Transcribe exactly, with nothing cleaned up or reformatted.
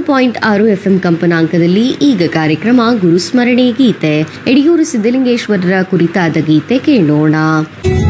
Point ಆರು FM ಕಂಪನಾಂಕದಲ್ಲಿ ಈಗ ಕಾರ್ಯಕ್ರಮ ಗುರುಸ್ಮರಣೆ ಗೀತೆ. ಯಡಿಯೂರು ಸಿದ್ದಲಿಂಗೇಶ್ವರರ ಕುರಿತಾದ ಗೀತೆ ಕೇಳೋಣ.